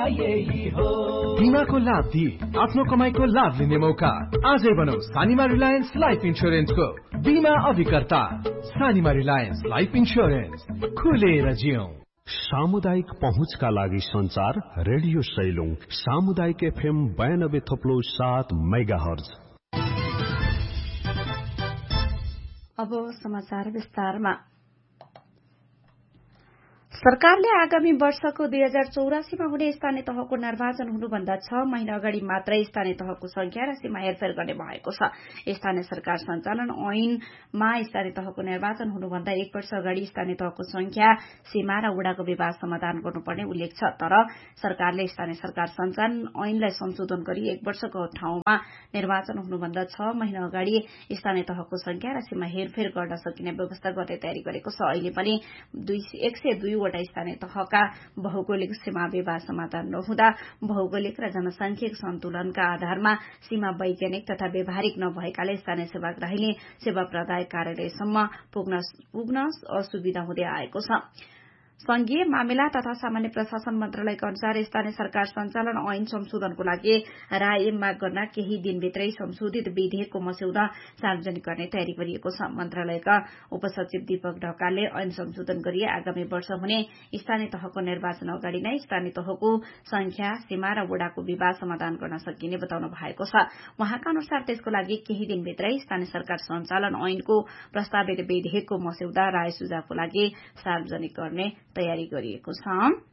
यही हो। बीमाको लाभ दिए आफ्नो कमाईको लाभ लिने मौका। आजै बनौ सानिमा रिलायन्स लाइफ इन्स्योरेन्सको बीमा अभिकर्ता। सानिमा रिलायन्स लाइफ इन्स्योरेन्स, खुलेर जियौं। सामुदायिक पहुँचका लागि संचार रेडियो सैलुङ सामुदायिक FM 92.7 मेगाहर्ज। अब समाचार विस्तारमा। सरकारले आगामी वर्षको 2084 मा हुने स्थानीय तहको निर्वाचन हुनुभन्दा 6 महिना अगाडि मात्रै स्थानीय तहको संख्या र सीमा हेरफेर गर्ने भएको छ। स्थानीय सरकार सञ्चालन ऐनमा स्थानीय तहको निर्वाचन हुनुभन्दा 1 वर्ष अगाडि स्थानीय तहको संख्या, सीमा र वडाको विवाद समाधान गर्नुपर्ने उल्लेख छ। तर सरकारले स्थानीय सरकार सञ्चालन ऐनलाई संशोधन गरी 1 वर्षको ठाउँमा निर्वाचन हुनुभन्दा 6 महिना अगाडि स्थानीय तहको संख्या र सीमा हेरफेर गर्न सकिने व्यवस्था गर्ने तयारी गरेको छ। अहिले पनि 102 वटा स्थानीय तहका भौगोलिक सीमा विवाद समाधान नहुँदा भौगोलिक र जनसांख्यिक सन्तुलनका आधारमा सीमा वैज्ञानिक तथा व्यावहारिक नभएकाले स्थानीय सेवाग्राहीले सेवा प्रदायक कार्यालयसम्म पुग्न असुविधा हुँदै आएको छ। संघीय मामिला तथा सामान्य प्रशासन मन्त्रालयका अनुसार स्थानीय सरकार सञ्चालन ऐन संशोधनको लागि राय माग गर्न केही दिनभित्रै संशोधित विधेयकको मस्यौदा सार्वजनिक गर्ने तयारी गरिएको छ। मन्त्रालयका उपसचिव दीपक ढकालले ऐन संशोधन गरी आगामी वर्ष हुने स्थानीय तहको निर्वाचन अगाडि नै स्थानीय तहको संख्या, सीमा र वडाको विवाद समाधान गर्न सकिने बताउनु भएको छ। उहाँका अनुसार त्यसको लागि केही दिनभित्रै स्थानीय सरकार सञ्चालन ऐनको प्रस्तावित विधेयकको मस्यौदा राय सुझावको लागि सार्वजनिक गर्ने तयारी गरिएको छ।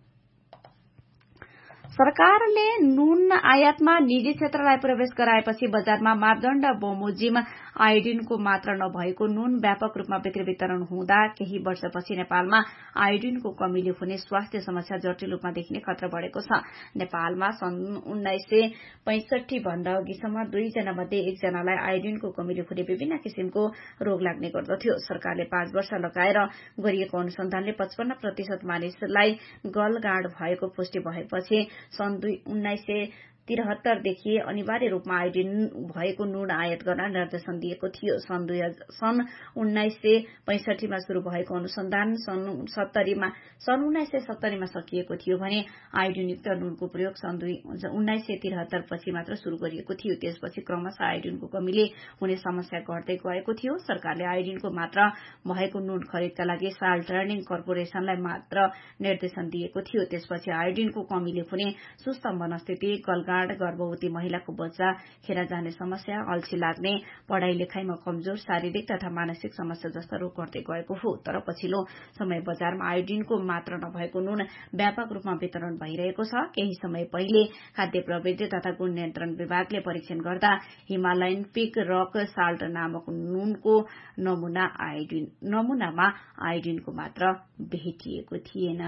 सरकारले नुन आयातमा निजी क्षेत्रलाई प्रवेश गराएपछि बजारमा मापदण्ड बमोजिम आयोडिनको मात्रा नभएको नुन व्यापक रूपमा बिक्री वितरण हुँदा केही वर्षपछि नेपालमा आयोडिनको कमीले हुने स्वास्थ्य समस्या जटिल रूपमा देखिने खतरा बढ़ेको छ। नेपालमा सन् 1965 भन्दा अघिसम्म 2 जना मध्ये 1 जनालाई आयोडिनको कमीले हुने विभिन्न किसिमको रोग लाग्ने गर्दथ्यो। सरकारले 5 वर्ष लगाएर गरिएको अनुसन्धानले 55% मानिसलाई गलगाँड भएको पुष्टि भएपछि सन् 1973 देखि अनिवार्य रूपमा आयोडिन भएको नुन आयात गर्न निर्देशन दिएको थियो। सन् 1965 मा शुरू भएको अनुसन्धान सन् 1970 मा सकिएको थियो भने आयोडिनयुक्त नुनको प्रयोग सन् 1973 पछि मात्र शुरू गरिएको थियो। त्यसपछि क्रमशः आयोडिनको कमीले हुने समस्या घट्दै गएको थियो। सरकारले आयोडिनको मात्रा भएको नुन खरिदका लागि साल टर्निङ कर्पोरेशनलाई मात्र निर्देशन दिएको थियो। त्यसपछि आयोडिनको कमीले हुने सुस्त मनस्थिति, गलगाँड, गर्भवती महिलाको बच्चा खेर जाने समस्या, अल्छी लाग्ने, पढ़ाई लेखाइमा कमजोर, शारीरिक तथा मानसिक समस्या जस्ता रोग घट्दै गएको हो। तर पछिल्लो समय बजारमा आयोडिनको मात्रा नभएको नुन व्यापक रूपमा वितरण भइरहेको छ। केही समय पहिले खाद्य प्रविधि तथा गुण नियन्त्रण विभागले परीक्षण गर्दा हिमालयन पिक रक साल्ट नामक नुनको नमूनामा आयोडिनको मात्रा भेटिएको थिएन।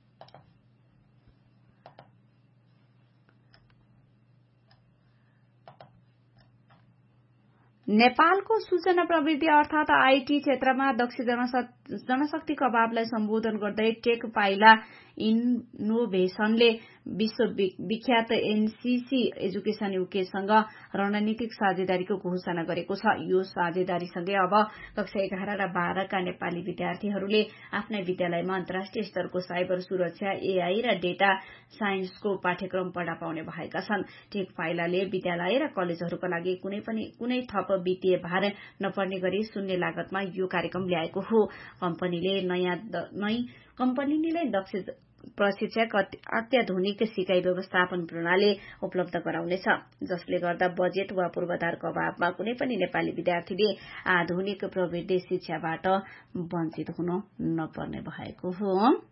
नेपालको सूचना प्रविधि अर्थात आईटी क्षेत्रमा दक्ष जनशक्तिको अभावलाई सम्बोधन गर्दै टेक पाइला इनोभेशनले विश्वविख्यात एनसीसी एजुकेशन यूकेसँग रणनीतिक साझेदारीको घोषणा गरेको छ। यो साझेदारीसँगै अब कक्षा 11 र 12 का नेपाली विद्यार्थीहरूले आफ्नै विद्यालयमा अन्तर्राष्ट्रिय स्तरको साइबर सुरक्षा, एआई र डेटा साइन्सको पाठ्यक्रम पढ्न पाउने भएका छन्। टेक पाइलाले विद्यालय र कलेजहरूका लागि कुनै थप वित्तीय भार नपर्ने गरी शून्य लागतमा यो कार्यक्रम ल्याएको हो। कम्पनीले दक्ष प्रशिक्षक, अत्याधुनिक सिकाइ व्यवस्थापन प्रणाली उपलब्ध गराउनेछ, जसले गर्दा बजेट वा पूर्वाधारको अभावमा कुनै पनि नेपाली विद्यार्थीले आधुनिक प्रविधि शिक्षाबाट वञ्चित हुन नपर्ने भएको हो।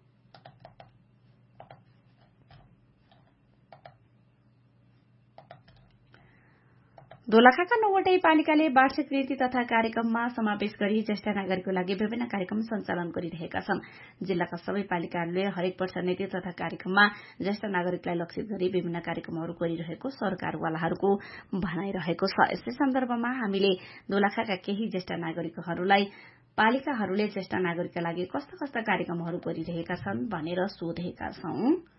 दोलखाका 9 वटै पालिकाले वार्षिक नीति तथा कार्यक्रममा समावेश गरी ज्येष्ठ नागरिकको लागि विभिन्न कार्यक्रम सञ्चालन गरिरहेका छन्। जिल्लाका सबै पालिकाहरूले हरेक वर्ष नीति तथा कार्यक्रममा ज्येष्ठ नागरिकलाई लक्षित गरी विभिन्न कार्यक्रमहरू गरिरहेको सरकारवालाहरूको भनाइरहेको छ। यसै सन्दर्भमा हामीले दोलखाका केही ज्येष्ठ नागरिकहरूलाई पालिकाहरूले ज्येष्ठ नागरिकका लागि कस्ता कार्यक्रमहरू गरिरहेका छन् भनेर सोधेका छौं।